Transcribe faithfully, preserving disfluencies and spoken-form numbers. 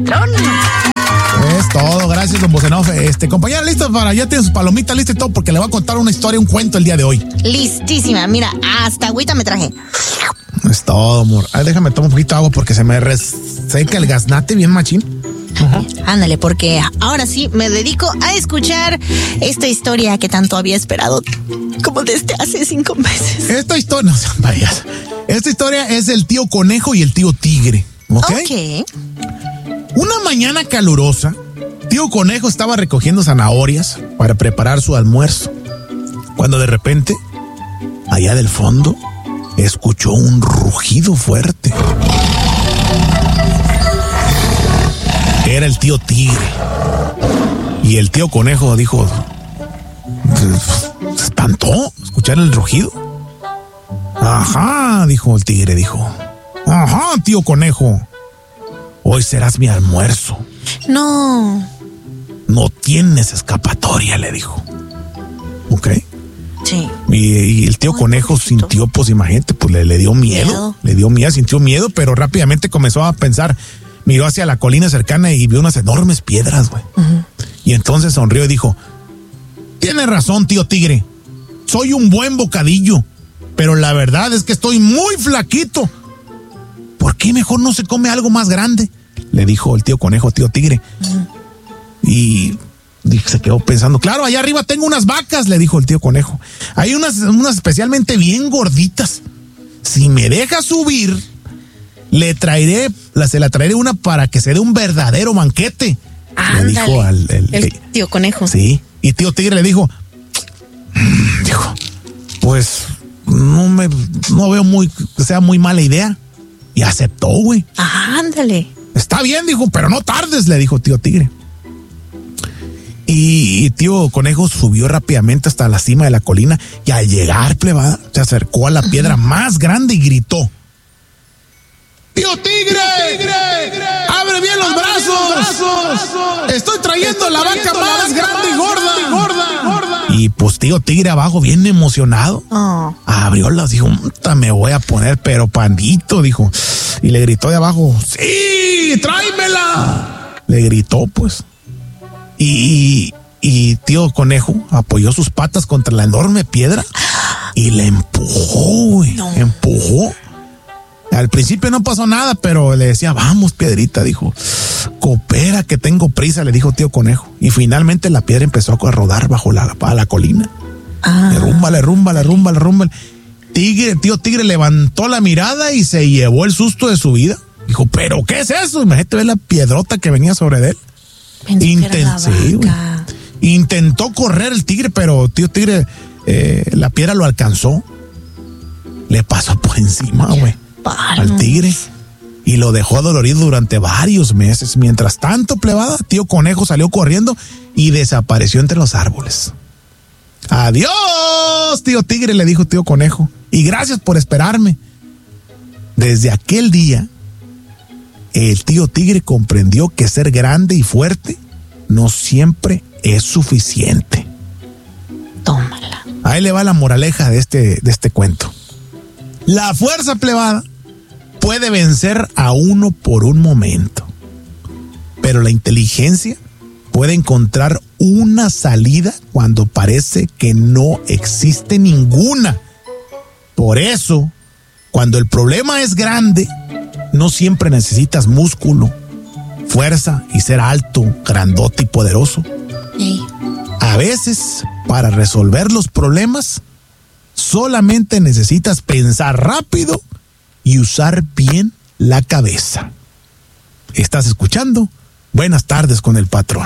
patrón. Es todo, gracias, don Bocenov. Este, compañera, ¿lista para? Ya tiene sus palomitas, lista y todo, porque le voy a contar una historia, un cuento el día de hoy. Listísima, mira, hasta agüita me traje. Es todo, amor. Ay, déjame tomar un poquito de agua porque se me reseca el gaznate bien machín. Ajá. Ándale, porque ahora sí me dedico a escuchar esta historia que tanto había esperado, como desde hace cinco meses. Esta historia, no sean payas. Esta historia es del tío Conejo y el tío Tigre. ¿Ok? Ok. Una mañana calurosa, tío Conejo estaba recogiendo zanahorias para preparar su almuerzo, cuando de repente, allá del fondo, escuchó un rugido fuerte. Era el tío Tigre. Y el tío Conejo dijo, se espantó escuchar el rugido. Ajá, dijo el Tigre, dijo. Ajá, tío Conejo. Hoy serás mi almuerzo. No. No tienes escapatoria, le dijo. ¿Ok? Sí. Y, y el tío Ay, Conejo poquito. sintió, pues imagínate, pues le, le dio miedo, Miedo. Le dio miedo, sintió miedo, pero rápidamente comenzó a pensar. Miró hacia la colina cercana y vio unas enormes piedras, güey. Uh-huh. Y entonces sonrió y dijo, tienes razón, tío Tigre. Soy un buen bocadillo, pero la verdad es que estoy muy flaquito. ¿Por qué mejor no se come algo más grande? Le dijo el tío Conejo, tío Tigre. Uh-huh. Y se quedó pensando, claro, allá arriba tengo unas vacas, le dijo el tío Conejo. Hay unas, unas especialmente bien gorditas. Si me dejas subir, le traeré, la, se la traeré una para que se dé un verdadero banquete. Ándale, le dijo al el, el tío Conejo. Sí, y tío Tigre le dijo, dijo, pues no me, no veo muy, que sea muy mala idea. Y aceptó, güey. Ándale. Está bien, dijo, pero no tardes, le dijo tío Tigre. Y, y tío Conejo subió rápidamente hasta la cima de la colina y al llegar, plebada, se acercó a la piedra uh-huh. más grande y gritó, ¡Tío Tigre! ¡Tigre! ¡Abre bien los, ¡Abre brazos! Bien los brazos! ¡Estoy trayendo Estoy la vaca más la grande, grande y gorda, y gorda, gorda! Y pues tío Tigre abajo, bien emocionado, oh. abrió las, dijo, me voy a poner pero pandito, dijo. Y le gritó de abajo, ¡sí! ¡Tráemela! Le gritó, pues. Y, y tío Conejo apoyó sus patas contra la enorme piedra y le empujó, güey. No. Empujó. Al principio no pasó nada, pero le decía, vamos, piedrita, dijo. Coopera, que tengo prisa, le dijo tío Conejo. Y finalmente la piedra empezó a rodar bajo la, la colina. Ah. Le rumba, le rumba, le rumba, le rumba. Tigre, tío Tigre levantó la mirada y se llevó el susto de su vida. Dijo, ¿pero qué es eso? Imagínate ver la piedrota que venía sobre de él. Intent- sí, Intentó correr el tigre, pero tío Tigre, eh, la piedra lo alcanzó. Le pasó por encima, güey, al tigre. Y lo dejó dolorido durante varios meses. Mientras tanto, plebada, tío Conejo salió corriendo y desapareció entre los árboles. Adiós, tío Tigre, le dijo tío Conejo. Y gracias por esperarme. Desde aquel día, el tío Tigre comprendió que ser grande y fuerte no siempre es suficiente. Tómala. Ahí le va la moraleja de este, de este cuento. La fuerza, plebada, puede vencer a uno por un momento, pero la inteligencia puede encontrar una salida cuando parece que no existe ninguna. Por eso, cuando el problema es grande, no siempre necesitas músculo, fuerza y ser alto, grandote y poderoso. Sí. A veces, para resolver los problemas, solamente necesitas pensar rápido y usar bien la cabeza. ¿Estás escuchando? Buenas tardes con el patrón.